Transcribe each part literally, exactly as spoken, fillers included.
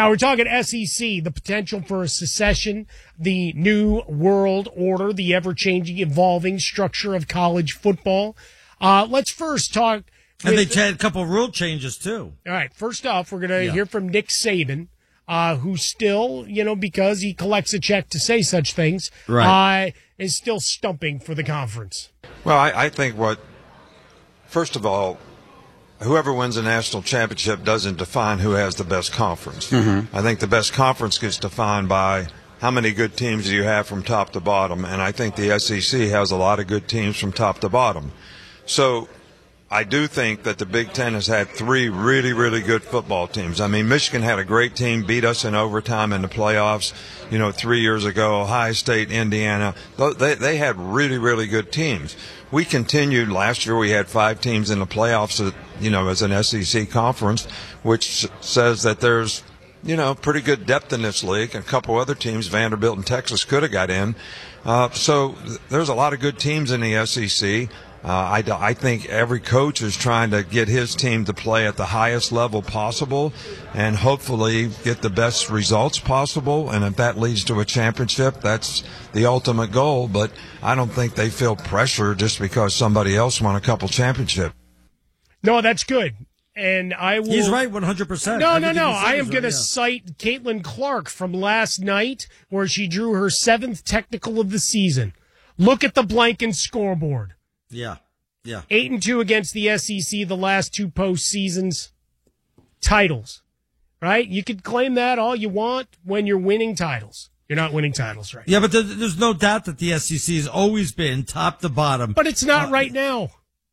Uh, we're talking S E C, the potential for a secession, the new world order, the ever-changing, evolving structure of college football. Uh, let's first talk. And with, they had a couple of rule changes, too. All right. First off, we're going to yeah. hear from Nick Saban, uh, who still, you know, because he collects a check to say such things, right. uh, is still stumping for the conference. Well, I, I think what, first of all, whoever wins a national championship doesn't define who has the best conference. Mm-hmm. I think the best conference gets defined by how many good teams do you have from top to bottom, and I think the S E C has a lot of good teams from top to bottom. So I do think that the Big Ten has had three really, really good football teams. I mean, Michigan had a great team, beat us in overtime in the playoffs, you know, three years ago. Ohio State, Indiana, they, they had really, really good teams. We continued last year. We had five teams in the playoffs, you know, as an S E C conference, which says that there's, you know, pretty good depth in this league. A couple other teams, Vanderbilt and Texas, could have got in. Uh, so there's a lot of good teams in the S E C. Uh, I, I think every coach is trying to get his team to play at the highest level possible and hopefully get the best results possible. And if that leads to a championship, that's the ultimate goal. But I don't think they feel pressure just because somebody else won a couple championships. No, that's good. And I will. He's right, one hundred percent. No, no, no. I am right, going to yeah. cite Caitlin Clark from last night, where she drew her seventh technical of the season. Look at the Blanken scoreboard. Yeah, yeah. Eight and two against the S E C the last two postseasons. Titles, right? You could claim that all you want when you're winning titles. You're not winning titles, right? Yeah, but there, there's no doubt that the S E C has always been top to bottom. But it's not uh, right now.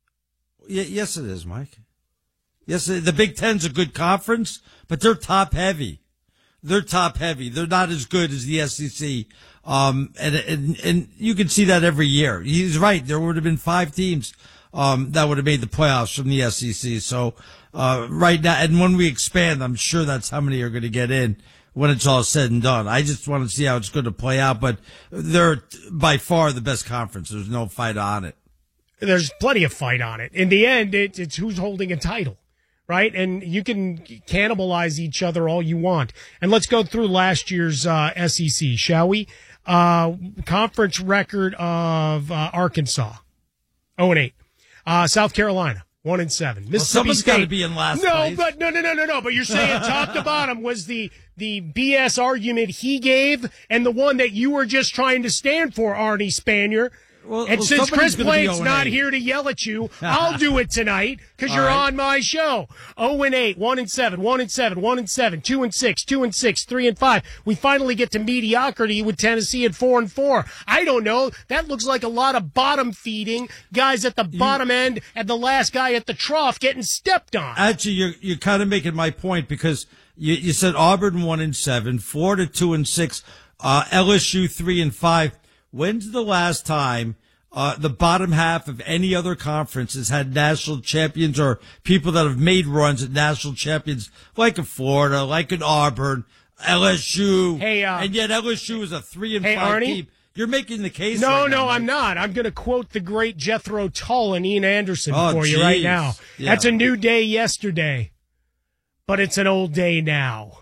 Y- yes, it is, Mike. Yes, the Big Ten's a good conference, but they're top heavy. They're top heavy. They're not as good as the S E C. Um, and, and, and you can see that every year. He's right. There would have been five teams, um, that would have made the playoffs from the S E C. So, uh, right now, and when we expand, I'm sure that's how many are going to get in when it's all said and done. I just want to see how it's going to play out, but they're by far the best conference. There's no fight on it. There's plenty of fight on it. In the end, it, it's who's holding a title. Right? And you can cannibalize each other all you want. And let's go through last year's uh, S E C, shall we? Uh, conference record of uh, Arkansas, oh and eight. Uh, South Carolina, one and seven. Mississippi well, someone's State. got to be in last no, place. but no, no, no, no, no. But you're saying top to bottom was the the B S argument he gave, and the one that you were just trying to stand for, Arnie Spanier. Well, and well, since Chris Blake's not eight. here to yell at you, I'll do it tonight because you're right. on my show. oh and eight, one and seven, one and seven, one and seven, two and six, two and six, three and five. We finally get to mediocrity with Tennessee at four and four. I don't know. That looks like a lot of bottom feeding, guys at the you, bottom end and the last guy at the trough getting stepped on. Actually, you're you're kind of making my point because you, you said Auburn one and seven, Florida two and six, uh, L S U three and five. When's the last time uh, the bottom half of any other conference has had national champions or people that have made runs at national champions like in Florida, like in Auburn, L S U, hey, uh, and yet L S U is a three and hey, five Arnie? team. You're making the case. No, right no, now, I'm not. I'm going to quote the great Jethro Tull and Ian Anderson oh, for geez. you right now. Yeah. That's a new day yesterday, but it's an old day now.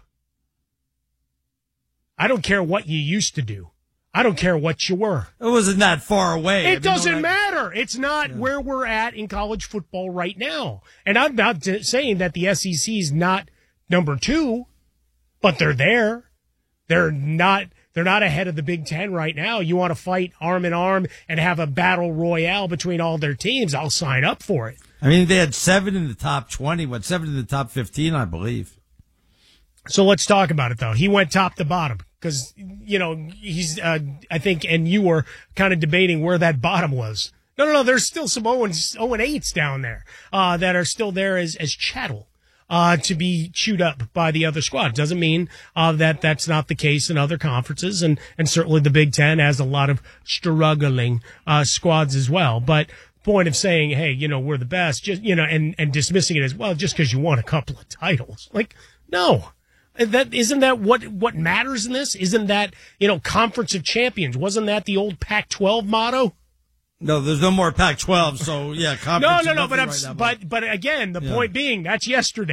I don't care what you used to do. I don't care what you were. It wasn't that far away. It I mean, doesn't no, matter. It's not yeah. where we're at in college football right now. And I'm not t- saying that the S E C is not number two, but they're there. They're not. They're not ahead of the Big Ten right now. You want to fight arm in arm and have a battle royale between all their teams? I'll sign up for it. I mean, they had seven in the top twenty. What, seven in the top fifteen, I believe. So let's talk about it, though. He went top to bottom. Because, you know, he's, uh, I think, and you were kind of debating where that bottom was. No, no, no, there's still some oh and eights down there, uh, that are still there as, as chattel, uh, to be chewed up by the other squad. Doesn't mean, uh, that that's not the case in other conferences. And, and certainly the Big Ten has a lot of struggling, uh, squads as well. But point of saying, hey, you know, we're the best, just, you know, and, and dismissing it as, well, just because you won a couple of titles. Like, no. That isn't that what what matters in this? Isn't that, you know, Conference of Champions? Wasn't that the old Pac twelve motto? No, there's no more Pac twelve, so yeah, conference. no, no, no, but I'm, right now, but but again, the yeah. point being that's yesterday.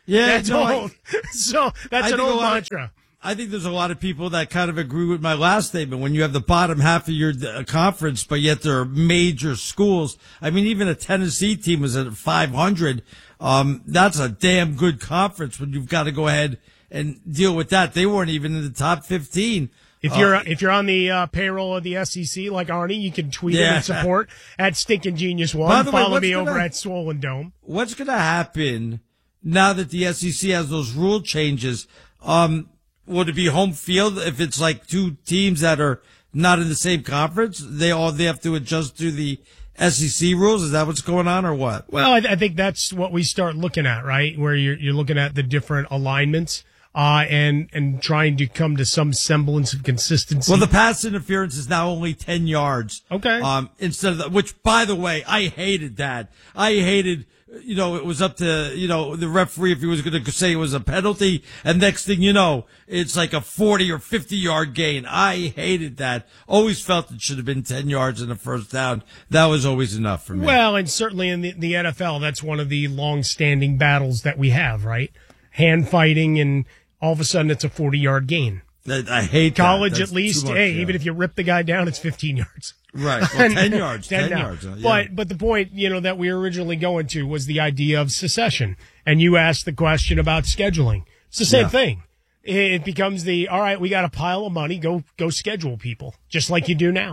Yeah, that's no, old. I, so that's I an think old a lot mantra. Of, I think there's a lot of people that kind of agree with my last statement. When you have the bottom half of your uh, conference, but yet there are major schools. I mean, even a Tennessee team was at five hundred. Um, that's a damn good conference when you've got to go ahead and deal with that. They weren't even in the top fifteen. If you're uh, if you're on the uh, payroll of the S E C like Arnie, you can tweet yeah. it and support at Stinking Genius One. By the way, Follow me gonna, over at Swollen Dome. What's going to happen now that the S E C has those rule changes? Um, would it be home field if it's like two teams that are not in the same conference? They all they have to adjust to the S E C rules. Is that what's going on, or what? Well, I, I think that's what we start looking at, right? Where you're you're looking at the different alignments. Uh, and, and trying to come to some semblance of consistency. Well, the pass interference is now only ten yards. Okay. Um, instead of the, which, by the way, I hated that. I hated, you know, it was up to, you know, the referee if he was going to say it was a penalty. And next thing you know, it's like a forty or fifty yard gain. I hated that. Always felt it should have been ten yards in the first down. That was always enough for me. Well, and certainly in the, the N F L, that's one of the long-standing battles that we have, right? Hand fighting, and all of a sudden it's a forty-yard gain. I hate college that. at least. Much, hey, yeah. even if you rip the guy down, it's fifteen yards. Right. Well, ten yards. ten, ten yards. Yeah. But but the point, you know, that we were originally going to was the idea of secession, and you asked the question about scheduling. It's the same yeah. thing. It becomes the all right. We got a pile of money. Go go schedule people just like you do now.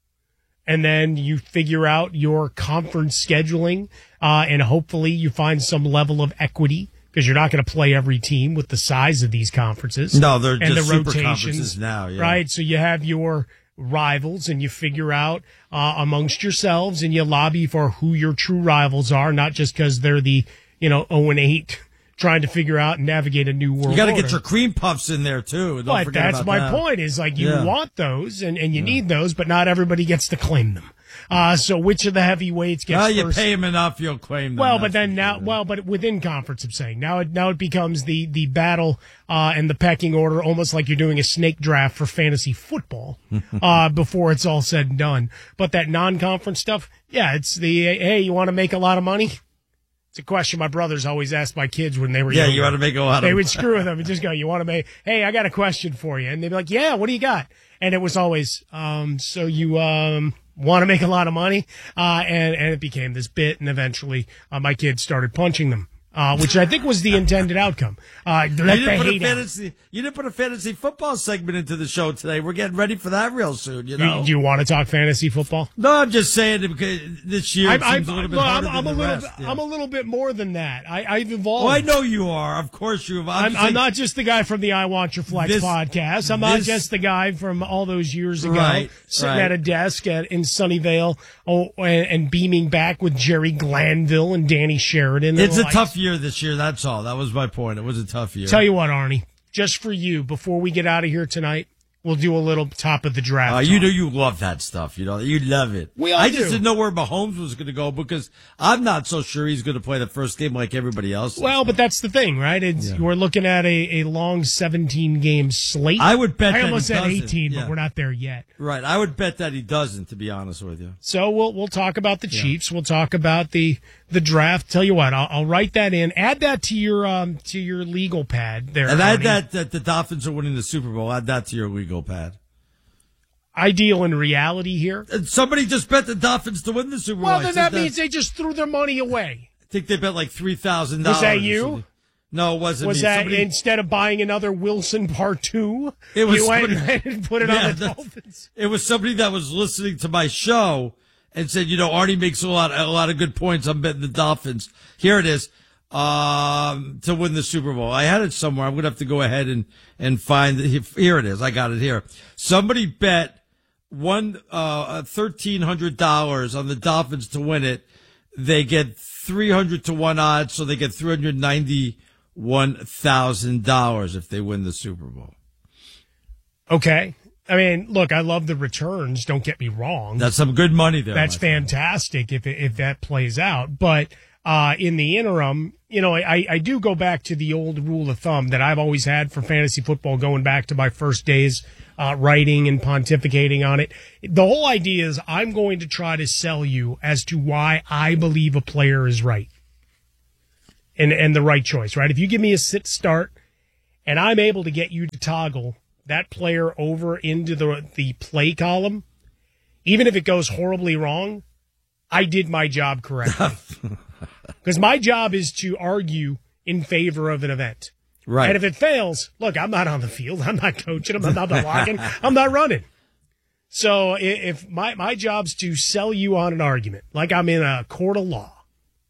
And then you figure out your conference scheduling, uh, and hopefully you find some level of equity. Because you're not going to play every team with the size of these conferences. No, they're and just the super rotations conferences now, yeah. Right? So you have your rivals, and you figure out uh, amongst yourselves, and you lobby for who your true rivals are, not just because they're the, you know, oh and eight trying to figure out and navigate a new world. You got to order. get your cream puffs in there too. Don't But forget that's about my that. point. Is like you Yeah. want those, and and you Yeah. need those, but not everybody gets to claim them. Uh, so which of the heavyweights gets Well, you first? pay him enough, you'll claim them. Well, but that's then for now, sure. well, but within conference, I'm saying now it now it becomes the the battle uh, and the pecking order, almost like you're doing a snake draft for fantasy football uh, before it's all said and done. But that non-conference stuff, yeah, it's the hey, you want to make a lot of money? It's a question my brothers always asked my kids when they were yeah, younger. you want to make a lot They of. would screw with them and just go, "You want to make? Hey, I got a question for you," and they'd be like, "Yeah, what do you got?" And it was always, um, "So you um." want to make a lot of money, uh, and, and it became this bit, and eventually uh, my kids started punching them, uh, which I think was the intended outcome. Uh, you, let didn't the put a hate out. fantasy, you didn't put a fantasy football segment into the show today. We're getting ready for that real soon, you know? You, do you want to talk fantasy football? No, I'm just saying that because this year it I'm, seems I'm, a little bit look, harder I'm, I'm than a the little, rest. bit- yeah. I'm a little bit more than that. I, I've evolved. Oh, I know you are. Of course you have. I'm, I'm, just I'm saying- not just the guy from the I Want Your Flex This- podcast. I'm not this- just the guy from all those years ago Right, sitting right. at a desk at, in Sunnyvale oh, and, and beaming back with Jerry Glanville and Danny Sheridan. and It's the a likes. tough year this year. That's all. That was my point. It was a tough year. Tell you what, Arnie, just for you, before we get out of here tonight, we'll do a little top of the draft. Uh, you talk. know you love that stuff. You know you love it. We all I just do. didn't know where Mahomes was going to go because I'm not so sure he's going to play the first game like everybody else. is. Well, but that's the thing, right? It's, Yeah. We're looking at a, a long seventeen game slate. I would bet I that almost he said doesn't. eighteen, Yeah. but we're not there yet. Right. I would bet that he doesn't, to be honest with you. So we'll we'll talk about the Chiefs. We'll talk about the the draft. Tell you what, I'll, I'll write that in. Add that to your um to your legal pad there. And add Arnie. that, that the Dolphins are winning the Super Bowl. Add that to your legal pad. Ideal in reality here. And somebody just bet the Dolphins to win the Super Bowl. Well, I then said that means they just threw their money away. I think they bet like three thousand dollars. Was that you? No, it wasn't Was me. that Somebody- instead of buying another Wilson Part Two, It was you went somebody- and put it Yeah, on the that's- Dolphins? It was somebody that was listening to my show and said, you know, Artie makes a lot, a lot of good points. I'm betting the Dolphins. Here it is, um, to win the Super Bowl. I had it somewhere. I'm going to have to go ahead and, and find it. Here it is. I got it here. Somebody bet one, uh, thirteen hundred dollars on the Dolphins to win it. They get three hundred to one odds. So they get three hundred ninety-one thousand dollars if they win the Super Bowl. Okay. I mean, look, I love the returns. Don't get me wrong. That's some good money there. That's my friend. fantastic if it, if that plays out. But uh, in the interim, you know, I, I do go back to the old rule of thumb that I've always had for fantasy football, going back to my first days uh, writing and pontificating on it. The whole idea is I'm going to try to sell you as to why I believe a player is right. and, and the right choice, right? If you give me a sit start and I'm able to get you to toggle that player over into the the play column, even if it goes horribly wrong, I did my job correctly. Because my job is to argue in favor of an event. Right. And if it fails, look, I'm not on the field. I'm not coaching them. I'm not blocking. I'm not running. So if my, my job's to sell you on an argument, like I'm in a court of law,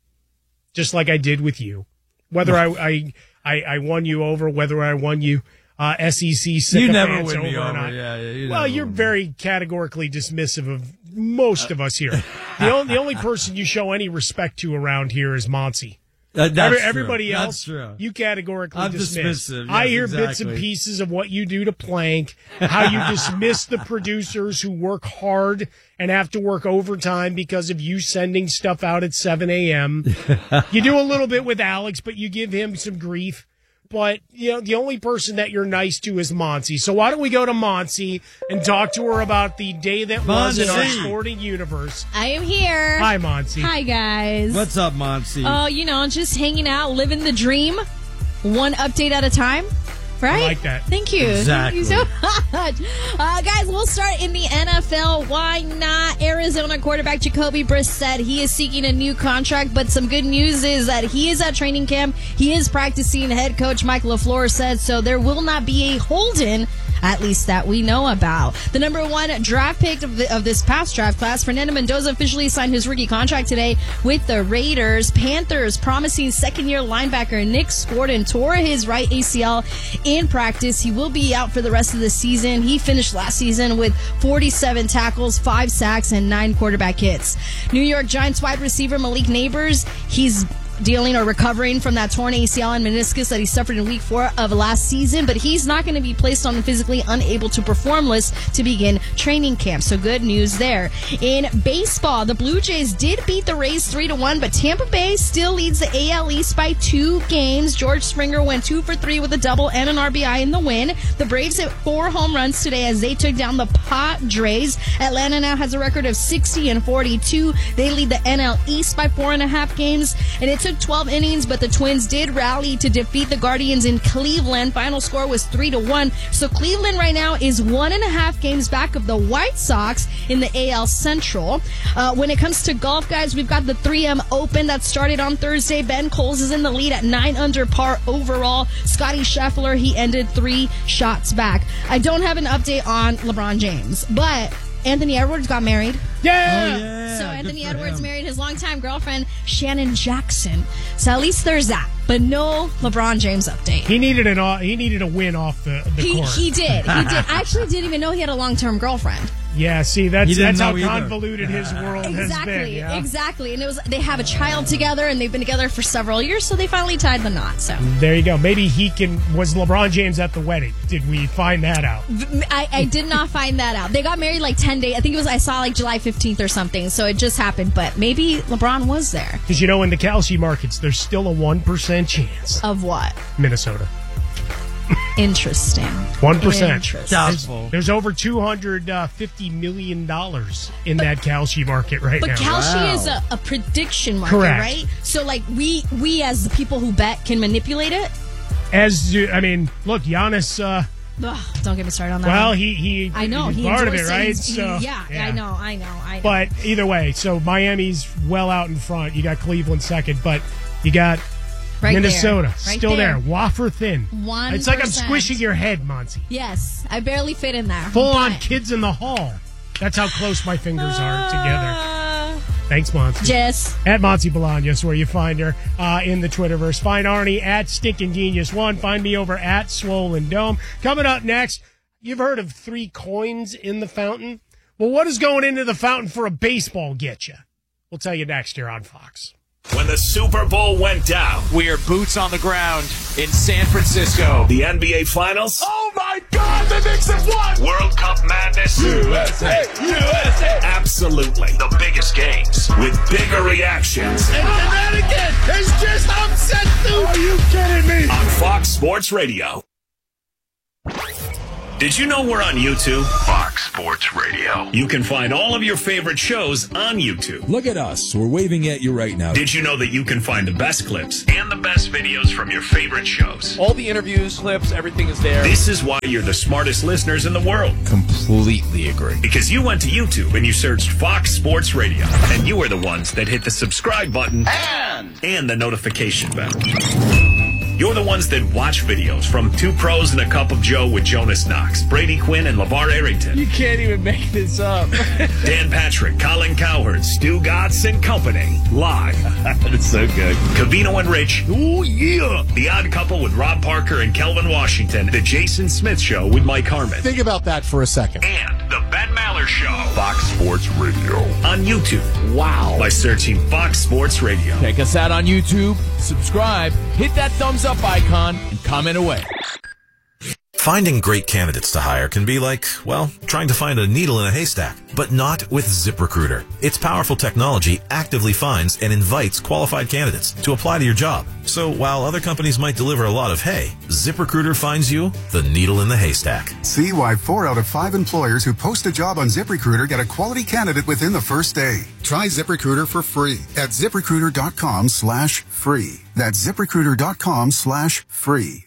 just like I did with you, whether I, I, I, I won you over, whether I won you uh, S E C You never sycophants win me over or over. not. Yeah, yeah, you Well, never you're win me. very categorically dismissive of most of us here. The only, the only person you show any respect to around here is Monty. Uh, that's Every, true. everybody That's else, true. you categorically I'm dismiss. dismissive. I Yes, hear bits and exactly. pieces of what you do to Plank, how you dismiss the producers who work hard and have to work overtime because of you sending stuff out at seven a.m. You do a little bit with Alex, but you give him some grief. But, you know, the only person that you're nice to is Monty. So why don't we go to Monty and talk to her about the day that was in our Monty. sporting universe. I am here. Hi, Monty. Hi, guys. What's up, Monty? Oh, you know, just hanging out, living the dream, one update at a time. Right? I like that. Thank you. Exactly. Thank you so much. Uh, guys, we'll start in the N F L. Why not? Arizona quarterback Jacoby Brissett, he is seeking a new contract, but some good news is that he is at training camp. He is practicing. Head coach Mike LaFleur said so. There will not be a hold-in, at least that we know about. The number one draft pick of, the, of this past draft class, Fernando Mendoza, officially signed his rookie contract today with the Raiders. Panthers promising second-year linebacker Nick Gordon tore his right A C L in practice. He will be out for the rest of the season. He finished last season with forty-seven tackles, five sacks, and nine quarterback hits. New York Giants wide receiver Malik Nabers, he's dealing or recovering from that torn A C L and meniscus that he suffered in week four of last season, but he's not going to be placed on the physically unable to perform list to begin training camp. So good news there. In baseball, the Blue Jays did beat the Rays three to one, but Tampa Bay still leads the A L East by two games. George Springer went two for three with a double and an R B I in the win. The Braves hit four home runs today as they took down the Padres. Atlanta now has a record of sixty and forty-two. They lead the N L East by four and a half games, and it took twelve innings, but the Twins did rally to defeat the Guardians in Cleveland. Final score was three to one. So Cleveland right now is one and a half games back of the White Sox in the A L Central. Uh, when it comes to golf, guys, we've got the three M Open that started on Thursday. Ben Coles is in the lead at nine under par overall. Scotty Scheffler, he ended three shots back. I don't have an update on LeBron James, but Anthony Edwards got married. Yeah! Oh, yeah. So Good Anthony for Edwards him. married his longtime girlfriend, Shannon Jackson. So at least there's that. But no LeBron James update. He needed an au- he needed a win off the, the He, court. he did. He did. I actually didn't even know he had a long-term girlfriend. Yeah, see, that's He didn't that's how know either. convoluted his world has Exactly. been. Yeah? Exactly. And it was they have a child together, and they've been together for several years, so they finally tied the knot. So There you go. Maybe he can. Was LeBron James at the wedding? Did we find that out? I, I did not find that out. They got married like ten days. I think it was I saw like July fifteenth or something. So it just happened. But maybe LeBron was there. Because you know, in the Calci markets, there's still a one percent chance. Of what? Minnesota, Interesting. one percent. Interesting. Doubtful. There's over two hundred fifty million dollars in that Calci market right But now. Kalshi Wow. is a, a prediction market, Correct. right? So like we we as the people who bet can manipulate it. As you- I mean, look, Giannis. Uh, Ugh, don't get me started on that. well, one. he he. I know he's he part of enjoys it, right? things. He- So yeah, I know, I know, I know. But either way, so Miami's well out in front. You got Cleveland second, but you got Right Minnesota there. Right still there. there. wafer thin. One It's like I'm percent. squishing your head, Monty. Yes, I barely fit in there. Full on but- kids in the hall. That's how close my fingers are together. Uh, Thanks, Monty. Jess. At Monty Bolaños, where you find her uh, in the Twitterverse. Find Arnie at Stinkin' Genius One. Find me over at Swollen Dome. Coming up next, you've heard of three coins in the fountain. Well, what does going into the fountain for a baseball get you? We'll tell you next here on Fox. When the Super Bowl went down, We are boots on the ground in San Francisco. the N B A Finals, Oh my God, the Knicks have won! World Cup madness, U S A, U S A! absolutely the biggest games with bigger reactions And Connecticut has just upset Duke! Are you kidding me? on Fox Sports Radio. Did you know we're on YouTube? Fox Sports Radio. You can find all of your favorite shows on YouTube. Look at us. We're waving at you right now. Did you know that you can find the best clips and the best videos from your favorite shows? All the interviews, clips, everything is there. This is why you're the smartest listeners in the world. Completely agree. Because you went to YouTube and you searched Fox Sports Radio. And you are the ones that hit the subscribe button and, and the notification bell. You're the ones that watch videos from Two Pros and a Cup of Joe with Jonas Knox, Brady Quinn, and LeVar Arrington. You can't even make this up. Dan Patrick, Colin Cowherd, Stu Gatz, and company. Live. That's so good. Cavino and Rich. Oh, yeah. The Odd Couple with Rob Parker and Kelvin Washington. The Jason Smith Show with Mike Harmon. Think about that for a second. And the Ben Maller Show. Fox Sports Radio. On YouTube. Wow. By searching Fox Sports Radio. Check us out on YouTube. Subscribe. Hit that thumbs up icon and comment away. Finding great candidates to hire can be like, well, trying to find a needle in a haystack, but not with ZipRecruiter. Its powerful technology actively finds and invites qualified candidates to apply to your job. So while other companies might deliver a lot of hay, ZipRecruiter finds you the needle in the haystack. See why four out of five employers who post a job on ZipRecruiter get a quality candidate within the first day. Try ZipRecruiter for free at ZipRecruiter.com slash free. That's ZipRecruiter.com slash free.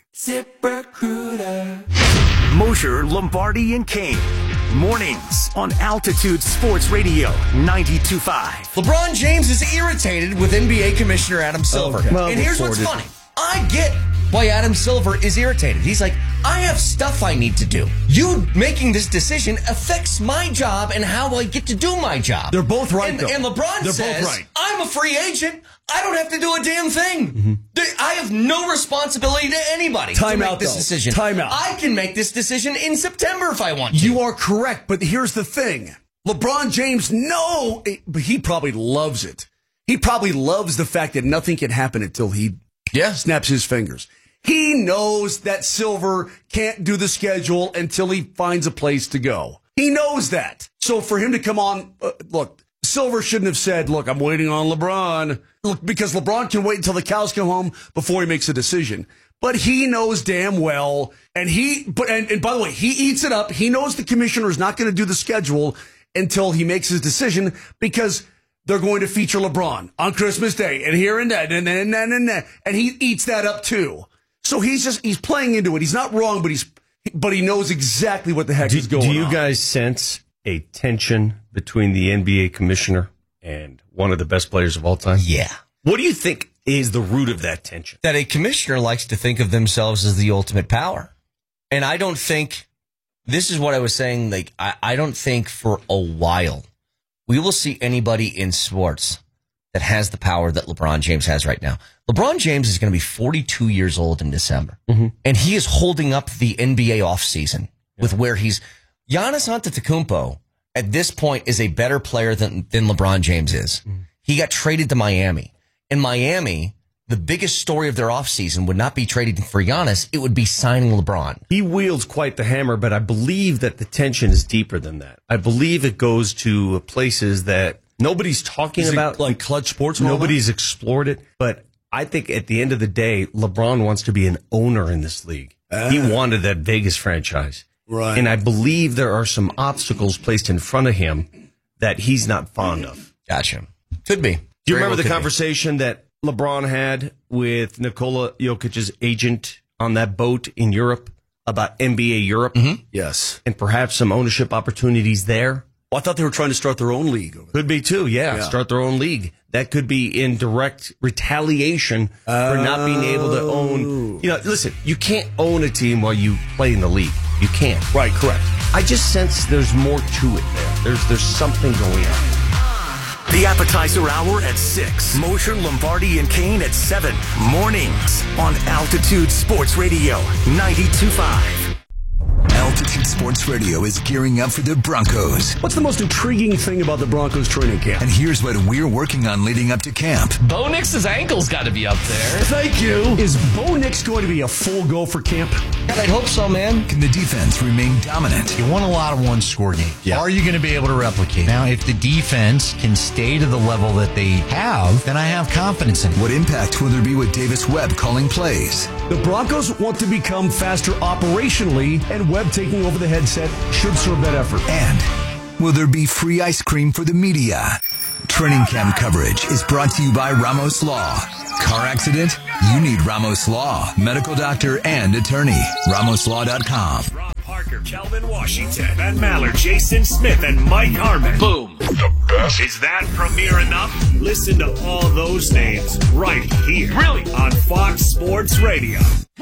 ZipRecruiter. Mosher, Lombardi, and Kane. Mornings on Altitude Sports Radio ninety-two point five. LeBron James is irritated with N B A Commissioner Adam Silver. Okay. Well, and here's what's it. funny. I get why Adam Silver is irritated. He's like, I have stuff I need to do. You making this decision affects my job and how I get to do my job. They're both right, and, though. and LeBron They're says, both right. I'm a free agent. I don't have to do a damn thing. Mm-hmm. I have no responsibility to anybody Time to make out, this though. decision. Time out. I can make this decision in September if I want to. You are correct, but here's the thing. LeBron James, no, but he probably loves it. He probably loves the fact that nothing can happen until he yeah. snaps his fingers. He knows that Silver can't do the schedule until he finds a place to go. He knows that. So for him to come on, uh, look, Silver shouldn't have said, look, I'm waiting on LeBron. Look, because LeBron can wait until the cows come home before he makes a decision. But he knows damn well, and he, but and, and by the way, he eats it up. He knows the commissioner is not going to do the schedule until he makes his decision because they're going to feature LeBron on Christmas Day and here and that and then and, and, and, and, and he eats that up too. So he's just, he's playing into it. He's not wrong, but he's, but he knows exactly what the heck do, is going on. Do you on. guys sense a tension between the N B A commissioner and one of the best players of all time? Yeah. What do you think is the root of that tension? That a commissioner likes to think of themselves as the ultimate power. And I don't think, this is what I was saying, like, I, I don't think for a while we will see anybody in sports that has the power that LeBron James has right now. LeBron James is going to be forty-two years old in December. Mm-hmm. And he is holding up the N B A offseason yeah. with where he's, Giannis Antetokounmpo at this point is a better player than, than LeBron James is. Mm-hmm. He got traded to Miami. In Miami, the biggest story of their offseason would not be trading for Giannis. It would be signing LeBron. He wields quite the hammer, but I believe that the tension is deeper than that. I believe it goes to places that nobody's talking is about. Like Clutch Sports? Nobody's explored it. But I think at the end of the day, LeBron wants to be an owner in this league. Uh, he wanted that Vegas franchise. Right. And I believe there are some obstacles placed in front of him that he's not fond of. Gotcha. Could be. Do you Very remember well the conversation be. that LeBron had with Nikola Jokic's agent on that boat in Europe about N B A Europe? Mm-hmm. Yes. And perhaps some ownership opportunities there? Well, I thought they were trying to start their own league. Over there. Could be too, yeah, yeah. Start their own league. That could be in direct retaliation oh. for not being able to own. You know, listen, you can't own a team while you play in the league. You can't. Right, correct. I just sense there's more to it there. There's there's something going on. The Appetizer Hour at six. Mosher, Lombardi, and Kane at seven. Mornings on Altitude Sports Radio ninety-two point five. Altitude Sports Radio is gearing up for the Broncos. What's the most intriguing thing about the Broncos training camp? And here's what we're working on leading up to camp. Bo Nix's ankle's got to be up there. Thank you. Is Bo Nix going to be a full go for camp? God, I'd hope so, man. Can the defense remain dominant? You won a lot of one-score games. Yeah. Are you going to be able to replicate? Now, if the defense can stay to the level that they have, then I have confidence in it. What impact will there be with Davis Webb calling plays? The Broncos want to become faster operationally, and Webb taking over the headset should serve that effort. And will there be free ice cream for the media? Training camp coverage is brought to you by Ramos Law. Car accident? You need Ramos Law. Medical doctor and attorney. Ramos Law dot com. Rob Parker, Calvin Washington, Ben Maller, Jason Smith, and Mike Harmon. Boom. The best. Is that premiere enough? Listen to all those names right here. Really? On Fox Sports Radio.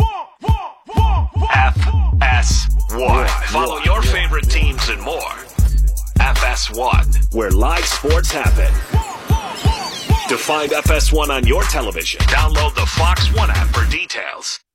F S one. Follow your favorite teams and more. F S one, where live sports happen. To find F S one on your television, download the Fox One app for details.